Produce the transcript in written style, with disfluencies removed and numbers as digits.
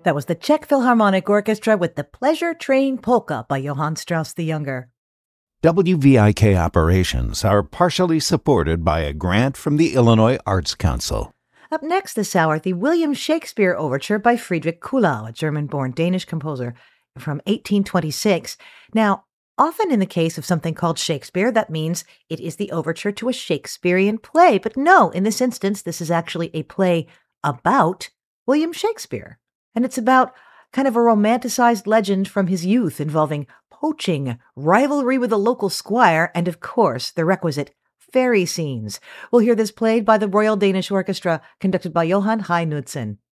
That was the Czech Philharmonic Orchestra with the Pleasure Train Polka by Johann Strauss the Younger. WVIK operations are partially supported by a grant from the Illinois Arts Council. Up next this hour, the William Shakespeare Overture by Friedrich Kuhlau, a German-born Danish composer from 1826. Now, often in the case of something called Shakespeare, that means it is the overture to a Shakespearean play. But no, in this instance, this is actually a play about William Shakespeare. And it's about kind of a romanticized legend from his youth involving poaching, rivalry with a local squire, and of course, the requisite fairy scenes. We'll hear this played by the Royal Danish Orchestra, conducted by Johann Hai Knudsen.